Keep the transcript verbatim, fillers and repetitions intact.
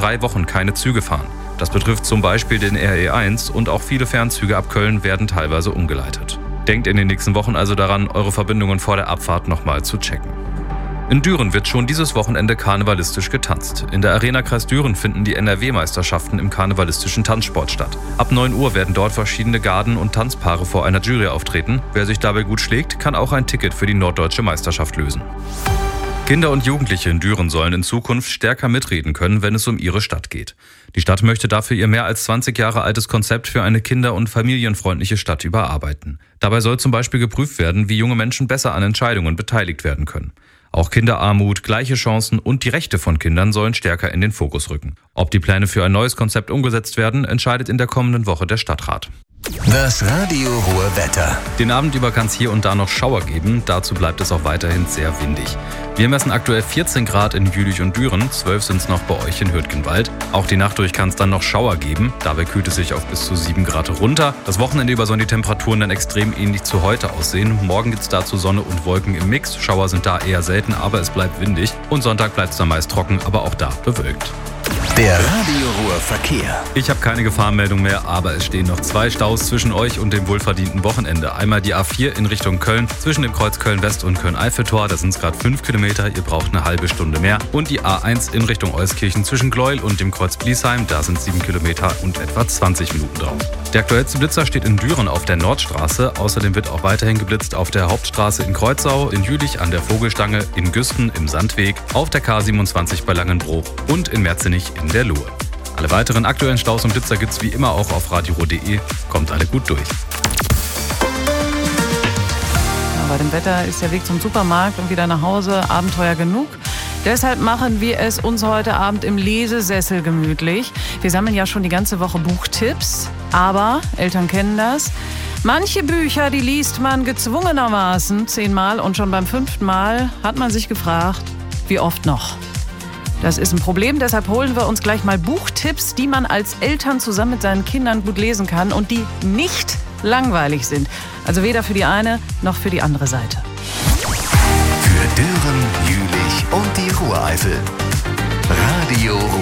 drei Wochen keine Züge fahren. Das betrifft zum Beispiel den R E eins und auch viele Fernzüge ab Köln werden teilweise umgeleitet. Denkt in den nächsten Wochen also daran, eure Verbindungen vor der Abfahrt nochmal zu checken. In Düren wird schon dieses Wochenende karnevalistisch getanzt. In der Arena Kreis Düren finden die N R W-Meisterschaften im karnevalistischen Tanzsport statt. Ab neun Uhr werden dort verschiedene Garden und Tanzpaare vor einer Jury auftreten. Wer sich dabei gut schlägt, kann auch ein Ticket für die norddeutsche Meisterschaft lösen. Kinder und Jugendliche in Düren sollen in Zukunft stärker mitreden können, wenn es um ihre Stadt geht. Die Stadt möchte dafür ihr mehr als zwanzig Jahre altes Konzept für eine kinder- und familienfreundliche Stadt überarbeiten. Dabei soll zum Beispiel geprüft werden, wie junge Menschen besser an Entscheidungen beteiligt werden können. Auch Kinderarmut, gleiche Chancen und die Rechte von Kindern sollen stärker in den Fokus rücken. Ob die Pläne für ein neues Konzept umgesetzt werden, entscheidet in der kommenden Woche der Stadtrat. Das Radio Ruhr Wetter. Den Abend über kann es hier und da noch Schauer geben, dazu bleibt es auch weiterhin sehr windig. Wir messen aktuell vierzehn Grad in Jülich und Düren, zwölf sind es noch bei euch in Hürtgenwald. Auch die Nacht durch kann es dann noch Schauer geben, dabei kühlt es sich auf bis zu sieben Grad runter. Das Wochenende über sollen die Temperaturen dann extrem ähnlich zu heute aussehen. Morgen gibt es dazu Sonne und Wolken im Mix, Schauer sind da eher selten, aber es bleibt windig. Und Sonntag bleibt es dann meist trocken, aber auch da bewölkt. Der Radio Ruhr Verkehr. Ich habe keine Gefahrenmeldung mehr, aber es stehen noch zwei Staus zwischen euch und dem wohlverdienten Wochenende. Einmal die A vier in Richtung Köln, zwischen dem Kreuz Köln-West und Köln-Eiffeltor, da sind es gerade fünf Kilometer, ihr braucht eine halbe Stunde mehr. Und die A eins in Richtung Euskirchen zwischen Gleuel und dem Kreuz Bliesheim, da sind sieben Kilometer und etwa zwanzig Minuten drauf. Der aktuellste Blitzer steht in Düren auf der Nordstraße, außerdem wird auch weiterhin geblitzt auf der Hauptstraße in Kreuzau, in Jülich an der Vogelstange, in Güsten im Sandweg, auf der K siebenundzwanzig bei Langenbruch und in Merzenich in der Luhe. Alle weiteren aktuellen Staus und Blitzer gibt's wie immer auch auf radio ruhr punkt de. Kommt alle gut durch. Ja, bei dem Wetter ist der Weg zum Supermarkt und wieder nach Hause Abenteuer genug. Deshalb machen wir es uns heute Abend im Lesesessel gemütlich. Wir sammeln ja schon die ganze Woche Buchtipps, aber Eltern kennen das. Manche Bücher, die liest man gezwungenermaßen zehnmal und schon beim fünften Mal hat man sich gefragt, wie oft noch? Das ist ein Problem, deshalb holen wir uns gleich mal Buchtipps, die man als Eltern zusammen mit seinen Kindern gut lesen kann und die nicht langweilig sind. Also weder für die eine noch für die andere Seite. Für Düren, Jülich und die Ruhreifel. Radio Ruhr.